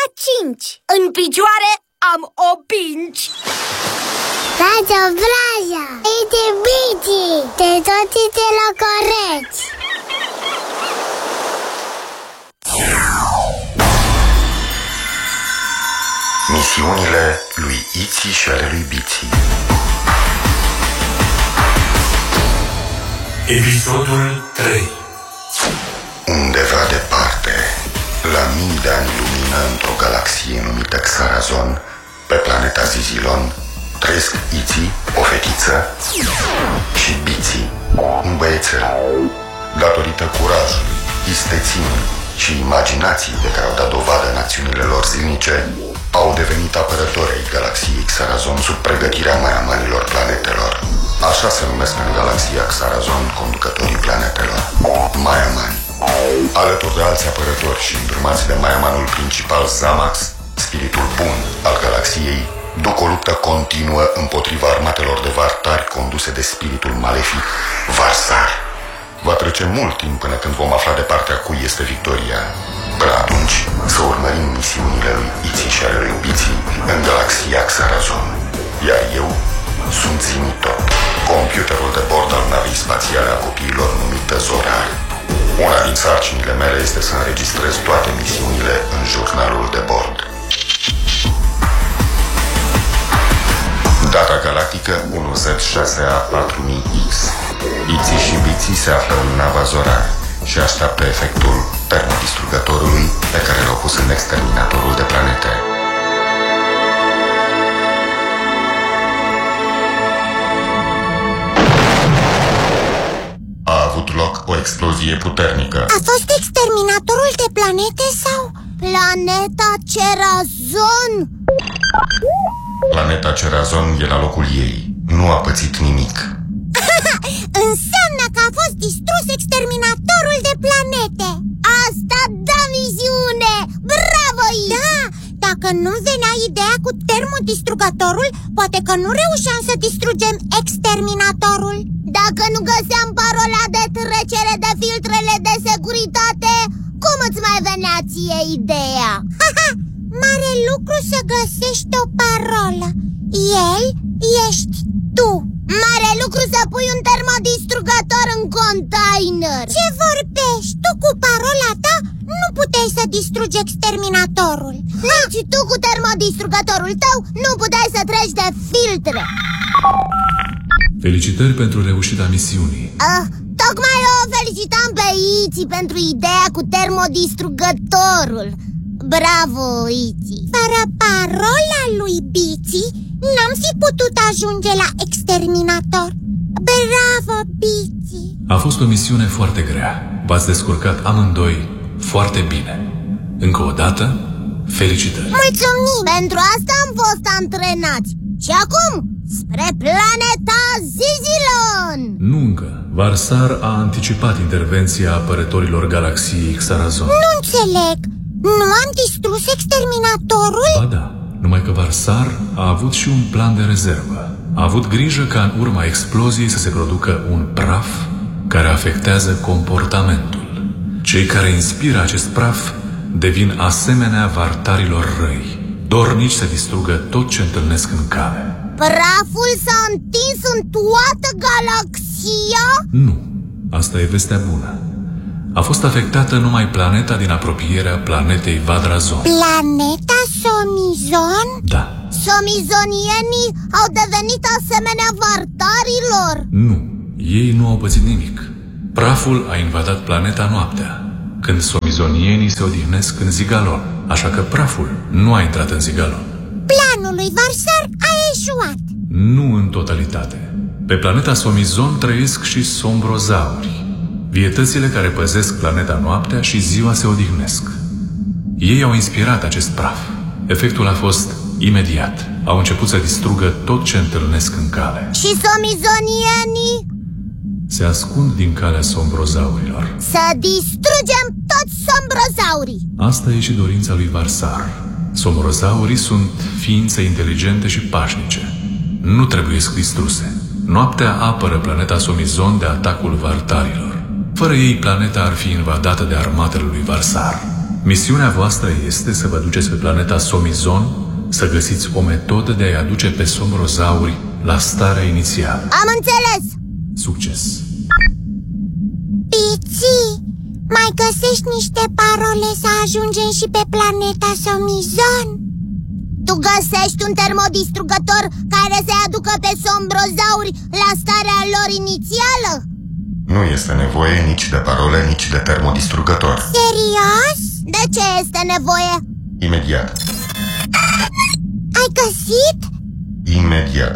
5. În picioare am opinci. Radio Vraja, ite bici, te toți te locoreți. Misiunile lui Iți și ale lui Bici. Episodul 3. Undeva departe, la mii de ani lumină, într-o galaxie numită Xarazon, pe planeta Zizilon, trăiesc Iți, o fetiță, și Bici, un băiețel. Datorită curajului, isteții și imaginației de care au dat dovadă în acțiunile lor zilnice, au devenit apărători ai galaxiei Xarazon sub pregătirea maiamanilor planetelor. Așa se numesc în galaxia Xarazon conducătorii planetelor, maiamani. Alături de alți apărători și îndrumați de maiamanul principal Zamax, spiritul bun al galaxiei, duc o luptă continuă împotriva armatelor de vartari conduse de spiritul malefic Varsar. Va trece mult timp până când vom afla de partea cui este victoria. Până atunci, să urmărim misiunile lui Iți și ale lui Bici în galaxia Xarazon. Iar eu sunt Zimitot, computerul de bord al navei spațiale a copiilor numită Zorar. Una din sarcinile mele este să înregistrez toate misiunile în jurnalul de bord. Data galactică 1Z6A4000X. Iți și Bici se află în nava Zorar și așteaptă efectul termodistrugătorului pe care l-au pus în exterminatorul de planete. A avut loc o explozie puternică. A fost exterminatorul de planete sau planeta Cerazon? Planeta Cerazon e la locul ei. Nu a pățit nimic. Înseamnă că a fost distrus exterminatorul de planete. Asta da viziune! Bravo, Iți! Da, dacă nu venea ideea cu termodistrugătorul, poate că nu reușeam să distrugem exterminatorul. Dacă nu găseam parola de trecere de filtrele de securitate, cum îți mai venea ție ideea? Mare lucru să găsești o parolă. El ești tu. Mare lucru să pui un termodistrugător în container. Ce vorbești? Tu cu parola ta nu puteai să distrugi exterminatorul. Nici tu cu termodistrugătorul tău nu puteai să treci de filtre. Felicitări pentru reușita misiunii. Tocmai o felicitam pe Iți pentru ideea cu termodistrugătorul. Bravo, Iți! Fără parola lui Bici, n-am fi putut ajunge la exterminator. Bravo, Bici! A fost o misiune foarte grea. V-ați descurcat amândoi foarte bine. Încă o dată, felicitări! Mulțumim! Pentru asta am fost antrenați. Și acum, spre planeta Zizilon! Nu încă. Varsar a anticipat intervenția apărătorilor galaxiei Xarazon. Nu înțeleg! Nu am distrus exterminatorul? Ba da, numai că Varsar a avut și un plan de rezervă. A avut grijă ca în urma exploziei să se producă un praf care afectează comportamentul. Cei care inspiră acest praf devin asemenea vartarilor răi, dornici să distrugă tot ce întâlnesc în cale. Praful s-a întins în toată galaxia? Nu, asta e vestea bună. A fost afectată numai planeta din apropierea planetei Vadrazon. Planeta Somizon? Da. Somizonienii au devenit asemenea vartarilor? Nu, ei nu au pățit nimic. Praful a invadat planeta noaptea, când somizonienii se odihnesc în Zigalon. Așa că praful nu a intrat în Zigalon. Planul lui Varsar a eșuat. Nu în totalitate. Pe planeta Somizon trăiesc și sombrozauri, vietățile care păzesc planeta noaptea și ziua se odihnesc. Ei au inspirat acest praf. Efectul a fost imediat. Au început să distrugă tot ce întâlnesc în cale. Și somizonienii? Se ascund din calea sombrozaurilor. Să distrugem toți sombrozaurii! Asta e și dorința lui Varsar. Sombrozaurii sunt ființe inteligente și pașnice. Nu trebuie distruse. Noaptea apără planeta Somizon de atacul vartarilor. Fără ei, planeta ar fi invadată de armatele lui Varsar. Misiunea voastră este să vă duceți pe planeta Somizon, să găsiți o metodă de a-i aduce pe sombrozauri la starea inițială. Am înțeles! Succes! Piții, mai găsești niște parole să ajungem și pe planeta Somizon? Tu găsești un termodistrugător care să-i aducă pe sombrozauri la starea lor inițială? Nu este nevoie nici de parole, nici de termodistrugător. Serios? De ce este nevoie? Imediat. Ai găsit? Imediat.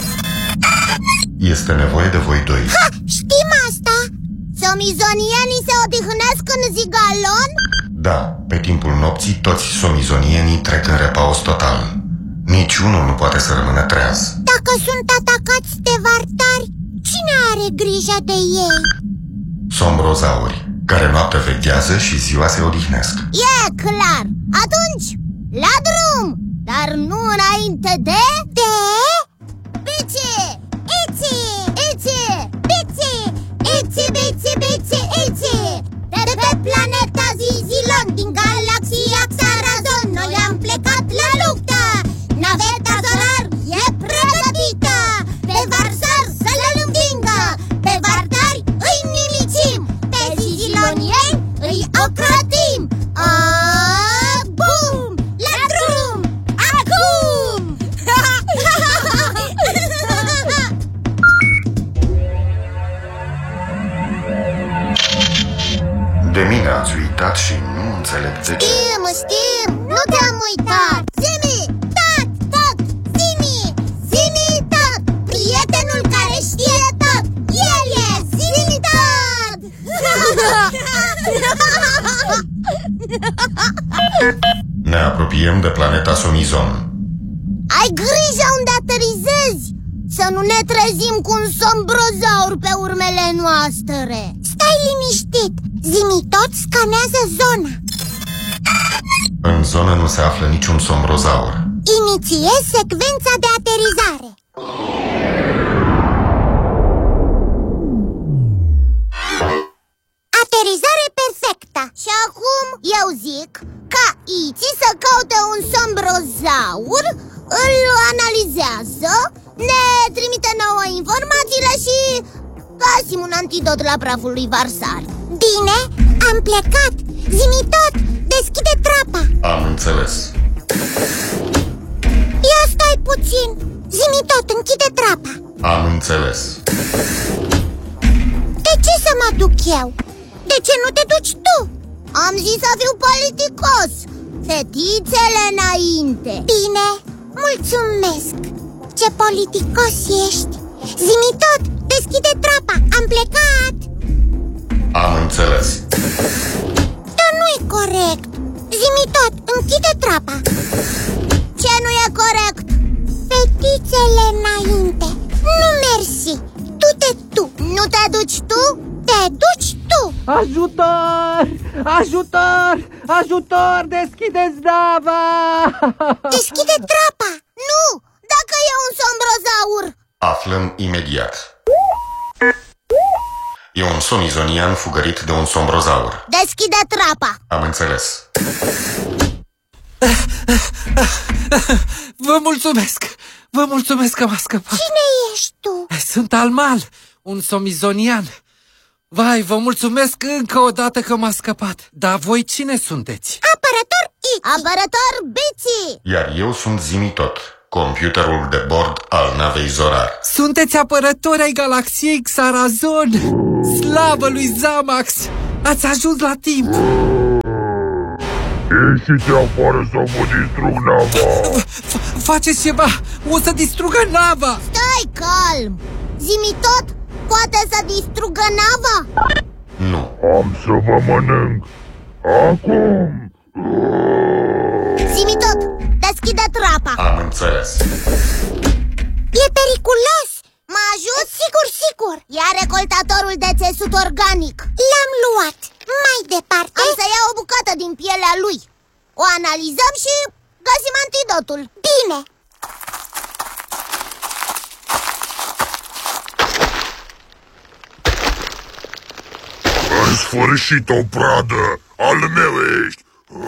Este nevoie de voi doi. Ha! Știm asta! Somizonienii se odihnesc în Zigalon? Da, pe timpul nopții toți somizonienii trec în repaus total. Niciunul nu poate să rămână treaz. Dacă sunt atacați de vartari, cine are grijă de ei? Sombrozauri, care noaptea veghează și ziua se odihnesc. E clar! Atunci, la drum! Dar nu înainte de... Bici! Iți! Iți! Bici! Iți, bici, bici, iți! De pe planeta Zizilon, din galaxia Xarazon, noi am plecat la luptă! Naveta solar e pregătită! Pe Varsar să le învingă! Pe vartari îi nimicim! Pe zizilonieni îi ocrotim! Bum! La drum! Acum! De mine ați uitat și nu înțeleg de ce. Știm! Nu te-am uitat! Zimi! Tot! Zimi! Zimi tot! Prietenul care știe tot! El e Zimi tot! Ne apropiem de planeta Somizon. Ai grijă unde aterizezi! Să nu ne trezim cu un sombrozaur pe urmele noastre! Stai liniștit! Zimi tot scanează zona! În zonă nu se află niciun sombrozaur. Inițiez secvența de aterizare. Aterizare perfectă. Și acum eu zic ca Iți să caute un sombrozaur, îl analizează, ne trimite nouă informațiile și găsim un antidot la praful lui Varsar. Bine, am plecat. Zimi tot, deschide trapa. Am înțeles. Ia stai puțin. Zimi tot, închide trapa. Am înțeles. De ce să mă duc eu? De ce nu te duci tu? Am zis să fiu politicos. Fetițele înainte. Bine, mulțumesc. Ce politicos ești. Zimi tot, deschide trapa. Am plecat. Am înțeles. Dar nu e corect. Zimi tot, închide trapa. Ce nu e corect? Fetițele înainte. Nu mersi. Du-te tu. Nu te duci tu? Te duci tu. Ajutor! Ajutor! Ajutor! Deschideți nava! Deschide trapa. Nu, dacă e un sombrozaur. Aflăm imediat. E un somizonian fugărit de un sombrozaur. Deschide trapa. Am înțeles. Vă mulțumesc! Vă mulțumesc că m-a scăpat. Cine ești tu? Sunt Almal, un somizonian. Vai, vă mulțumesc încă o dată că m-a scăpat. Dar voi cine sunteți? Apărător Iți. Apărător Bici. Iar eu sunt Zimi tot, computerul de bord al navei Zorar. Sunteți apărători ai galaxiei Xarazon. Slavă lui Zamax! Ați ajuns la timp. Ieșiți afară să vă distrug nava! Faceți ceva! O să distrugă nava! Stai calm. Zimi tot, poate să distrugă nava? Nu. Am să vă mănânc! Acum! Zimi tot, deschide trapa. Am înțeles. E periculos. Mă ajut? Sigur. Ia recoltatorul de țesut organic. L-am luat. Mai departe am să iau o bucată din pielea lui. O analizăm și găsim antidotul. Bine. În sfârșit o pradă! Al meu ești!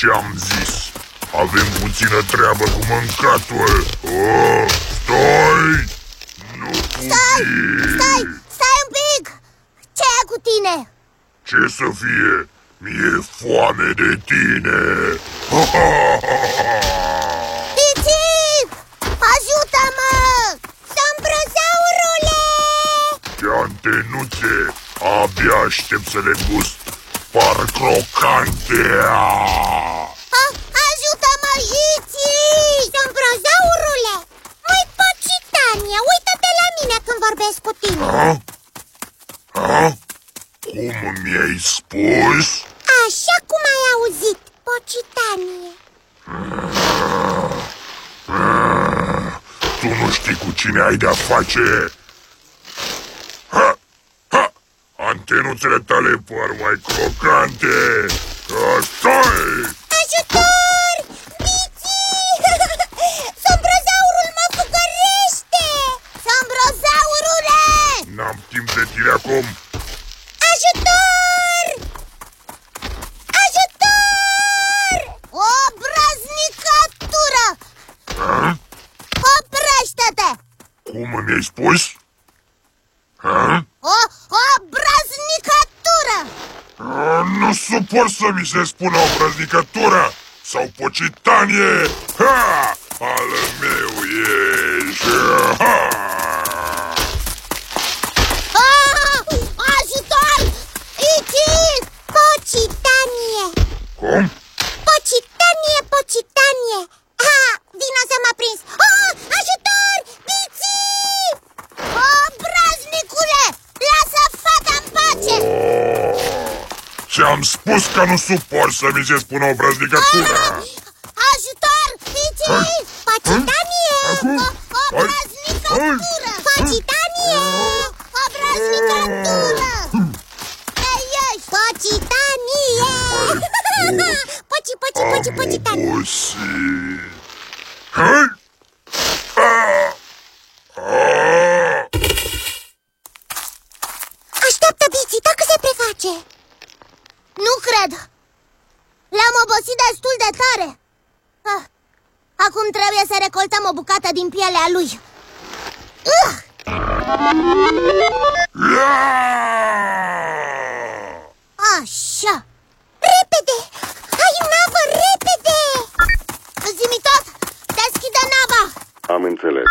ce-am zis. Avem puțină treabă cu mâncatul. Stai! Nu puti! Stai un pic! Ce e cu tine? Ce să fie? Mi-e foame de tine! Pici! Ajută-mă! Sombrozaurule! Ce antenuțe! Abia aștept să le gust! Par crocante! Ajută-mă, Iți! Sombrozaurule! Măi, Pocitanie, uită-te la mine când vorbesc cu tine! Cum mi-ai spus? Așa cum ai auzit, Pocitanie. Tu nu știi cu cine ai de-a face. Antenuțele tale par mai crocante. Stai! Ajutor! Bici! Sombrozaurul mă fugărește! Sombrozaurule! N-am timp de tine acum. Ajutor! Ajutor! O braznicatură! Oprește-te! Cum mi-ai spus? O braznicatură! Nu suport să mi se spună o brăznicătură sau pocitanie. Al meu ești. Ajutor! Ici! Pocitanie! Cum? Pocitanie! Vino să m-a prins! Ajutor! Bici! Braznicule! Lasă fata-n pace! Ți-am spus că nu suport să mi se spună o brăznicătură. Ajutor! Bici! Pocitanie! O braznicătură! Pocitanie! O braznicătură! Ei, ești! Pocitanie! Pocitanie! Pusi. Așteaptă, Bici, dacă se preface. Nu cred. L-am obosit destul de tare. Acum trebuie să recoltăm o bucată din pielea lui. Așa. Repede! Hai navă, repede! Zi-mi tot! Deschide nava! Am înțeles.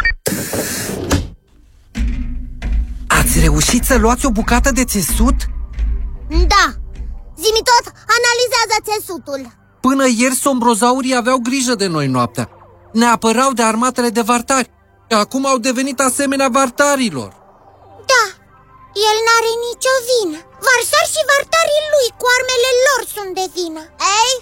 Ați reușit să luați o bucată de țesut? Da! Zi-mi tot, analizează țesutul. Până ieri sombrozaurii aveau grijă de noi noaptea. Ne apărau de armatele de vartari. Acum au devenit asemenea vartarilor. Da, el n-are nicio vină. Varsar și vartarii lui cu armele lor sunt de vină. Ei?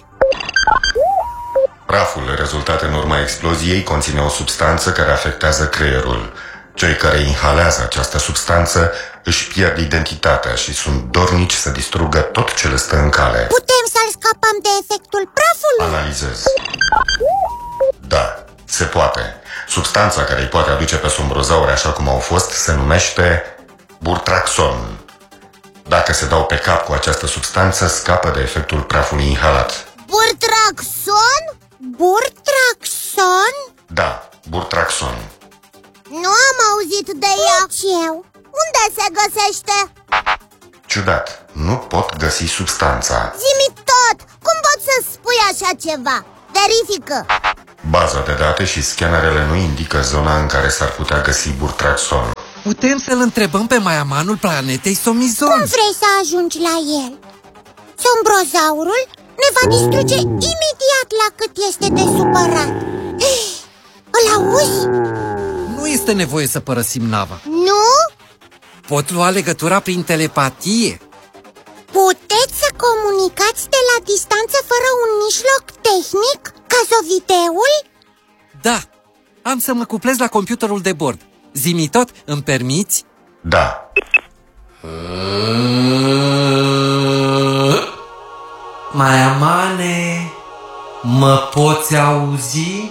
Praful rezultat în urma exploziei conține o substanță care afectează creierul. Cei care inhalează această substanță își pierd identitatea și sunt dornici să distrugă tot ce le stă în cale. Putem să-l scapăm de efectul prafului? Analizez. Da, se poate. Substanța care îi poate aduce pe sombrozauri așa cum au fost se numește burtraxon. Dacă se dau pe cap cu această substanță, scapă de efectul prafului inhalat. Burtraxon? Burtraxon? Da, burtraxon. Nu am auzit de ea. Eu. Unde se găsește? Ciudat, nu pot găsi substanța. Zi-mi tot! Cum poți să spui așa ceva? Verifică! Baza de date și scanerele nu indică zona în care s-ar putea găsi burtraxon. Putem să-l întrebăm pe maiamanul planetei Somizon. Cum vrei să ajungi la el? Sombrozaurul ne va distruge imediat la cât este de supărat. Îl auzi? Nu este nevoie să părăsim nava. Nu? Pot lua legătura prin telepatie. Puteți să comunicați de la distanță fără un mijloc tehnic? Cazoviteul? Da, am să mă cuplez la computerul de bord. Zi-mi tot, îmi permiți? Da. Maiamane, mă poți auzi?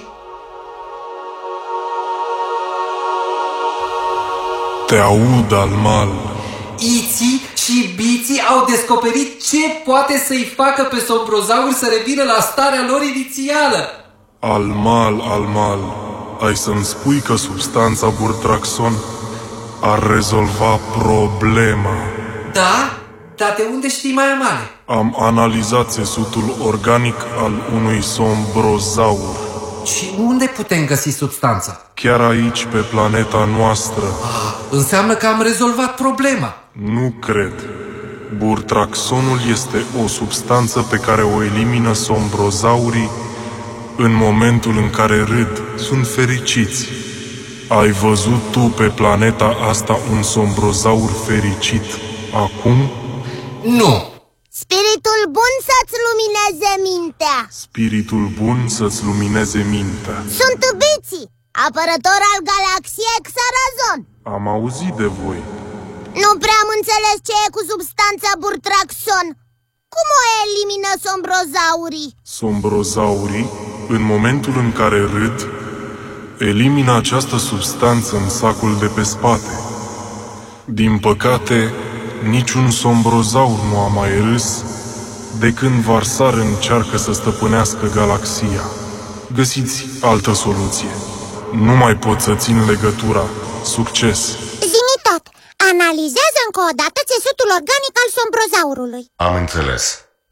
Te aud, Almal. Iții și Biții au descoperit ce poate să-i facă pe sombrozauri să revină la starea lor inițială. Almal, ai să-mi spui că substanța Burtraxon ar rezolva problema. Da? Dar de unde știi mai amale? Am analizat țesutul organic al unui sombrozaur. Și unde putem găsi substanța? Chiar aici, pe planeta noastră. Înseamnă că am rezolvat problema. Nu cred. Burtraxonul este o substanță pe care o elimină sombrozaurii în momentul în care râd. Sunt fericiți. Ai văzut tu pe planeta asta un sombrozaur fericit acum? Nu. Spiritul bun să-ți lumineze mintea. Spiritul bun să-ți lumineze mintea. Sunt Biții, apărător al galaxiei Xarazon. Am auzit de voi. Nu prea am înțeles ce e cu substanța Burtraxon. Cum o elimină sombrozaurii? Sombrozaurii, în momentul în care râd, elimină această substanță în sacul de pe spate. Din păcate, niciun sombrozaur nu a mai râs de când Varsar încearcă să stăpânească galaxia. Găsiți altă soluție. Nu mai pot să țin legătura. Succes! Zi-mi tot! Analizează încă o dată țesutul organic al sombrozaurului. Am înțeles.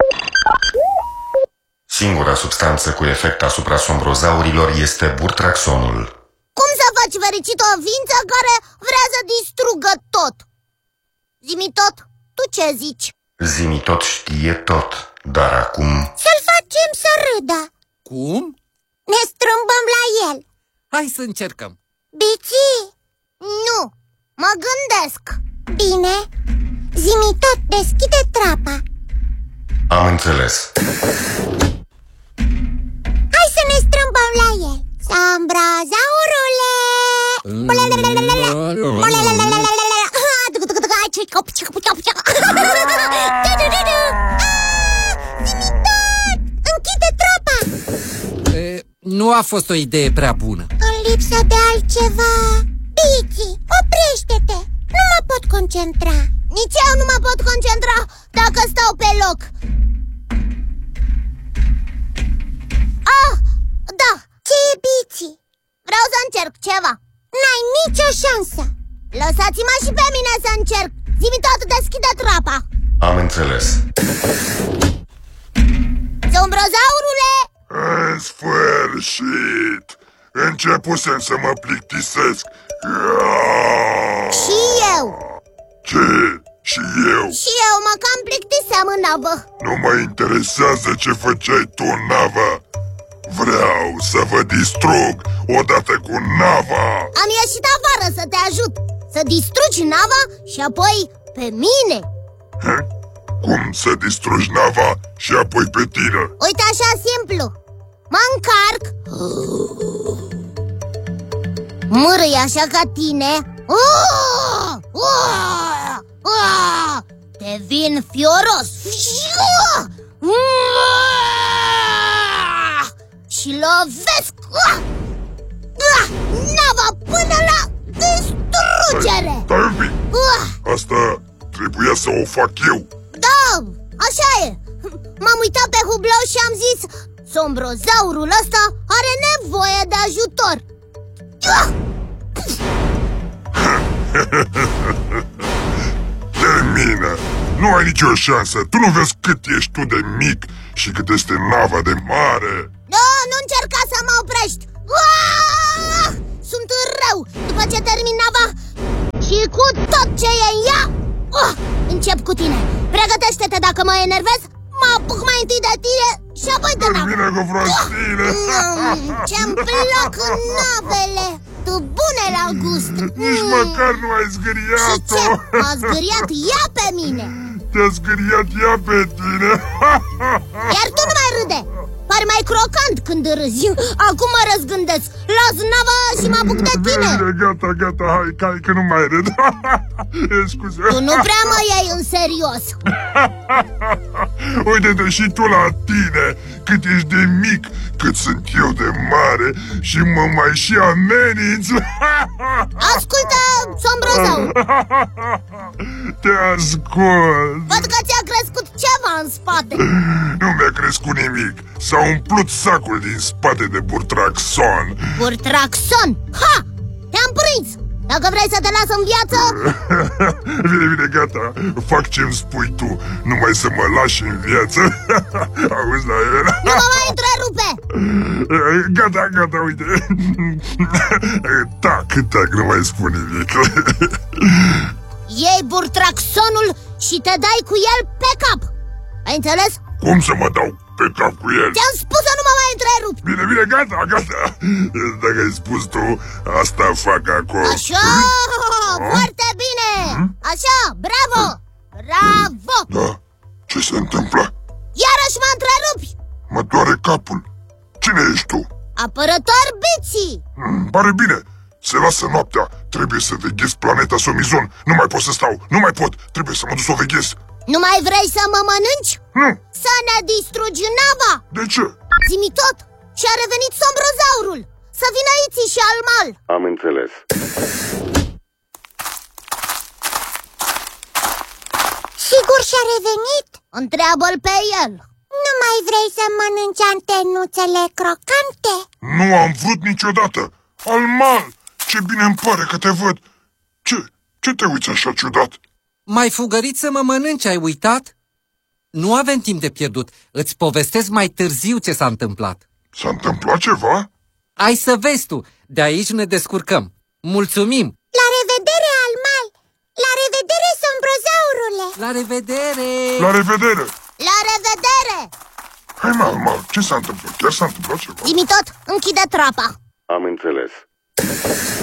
Singura substanță cu efect asupra sombrozaurilor este Burtraxonul. Cum să faci fericit o ființă care vrea să distrugă tot? Zi-mi tot, tu ce zici? Zimi tot știe tot, dar acum... Să-l facem să râdă. Cum? Ne strâmbăm la el. Hai să încercăm. Biții? Nu, mă gândesc. Bine, zi-mi tot, deschide trapa. Am înțeles. Hai să ne strâmbăm la el. Sombrozaurule! Închide trapa! Nu a fost o idee prea bună. În lipsă de altceva. Biții, oprește-te! Nu mă pot concentra. Nici eu nu mă pot concentra dacă stau pe loc. Ah, da! Ce e, Biții? Vreau să încerc ceva. N-ai nicio șansă. Lăsați-mă și pe mine să încerc. Zi-mi tot, deschide trapa. Am înțeles. Sombrozaurule! În sfârșit! Începusem să mă plictisesc. Și eu. Ce? Și eu? Și eu mă cam plictiseam în navă. Nu mă interesează ce făceai tu în navă. Vreau să vă distrug odată cu nava. Am ieșit afară să te ajut. Să distrugi nava și apoi pe mine. Cum să distrugi nava și apoi pe tine? Uite, așa simplu. Mă încarc, mărâi așa ca tine, devin fioros și lovesc nava până la distrugere. Stai un pic. Asta trebuia să o fac eu. Da, așa e. M-am uitat pe hublou și am zis: sombrozaurul ăsta are nevoie de ajutor. Termină! Nu ai nicio șansă. Tu nu vezi cât ești tu de mic și cât este nava de mare. Da, nu încerca să mă oprești. Sunt rău. După ce termin nava și cu tot ce e în ea, încep cu tine. Pregătește-te dacă mă enervez. Mă apuc mai întâi de tine și apoi de navă. Vine cu prostile. Ce-mi plac navele. Tu bune la gust. Nici măcar nu ai Și zgâriat-o. ce? M-a zgâriat ea pe mine. Te-a zgâriat ea pe tine. Iar tu nu mai râde. Pari mai crocant când râzi. Acum mă răzgândesc. Las nava și mă apuc de tine. Bine, gata, hai că nu mai râd. Scuze. Tu nu prea mă iei în serios. Uite-te și tu la tine, cât ești de mic, cât sunt eu de mare și mă mai și ameninți. Ascultă, sombrozaur. Te ascult. Văd că ți-a crescut ceva în spate. Nu mi-a crescut nimic. S-a umplut sacul din spate de Burtraxon. Burtraxon? Ha! Te-am prins! Dacă vrei să te las în viață... Bine, gata. Fac ce-mi spui tu. Numai să mă lași în viață. Auzi la el? Nu mă mai întrerupe! Gata, uite. Tac, nu mai spun nimic. Iei Burtraxonul și te dai cu el pe cap. Ai înțeles? Cum să mă dau pe cap cu el? Ți-am spus să nu mă mai întrerupi. Bine, gata. Dacă ai spus tu, asta fac acum. Așa, foarte bine. Așa, bravo. Bravo. Da, ce se întâmplă? Iarăși mă întrerupi. Mă doare capul. Cine ești tu? Apărător Bici. Pare bine. Se lasă noaptea. Trebuie să veghez planeta Somizon. Nu mai pot să stau. Nu mai pot. Trebuie să mă duc să o veghez. Nu mai vrei să mă mănânci? Nu. Să ne distrugi nava. De ce? Zi-mi tot. Și-a revenit Sombrozaurul. Să vină Iții și Almal. Am înțeles. Sigur și-a revenit? Întreabă-l pe el. Nu mai vrei să mănânci antenuțele crocante? Nu am vrut niciodată. Almal, ce bine îmi pare că te văd. Ce te uiți așa ciudat? Mai fugărit să mă mănânci, ai uitat? Nu avem timp de pierdut. Îți povestesc mai târziu ce s-a întâmplat. S-a întâmplat ceva? Ai să vezi tu. De aici ne descurcăm. Mulțumim! La revedere, Almal! La revedere, Sombrozaurule! La revedere! La revedere! La revedere! Hai, Almal, ce s-a întâmplat? Chiar s-a întâmplat ceva? Zi-mi tot, închide trapa. Am înțeles.